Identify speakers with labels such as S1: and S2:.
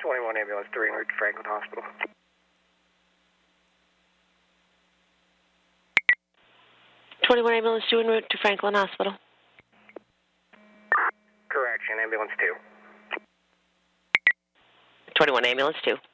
S1: 21 ambulance 3 en route to Franklin Hospital.
S2: 21 ambulance 2 en route to Franklin Hospital.
S1: Correction, ambulance 2.
S2: 21 ambulance 2.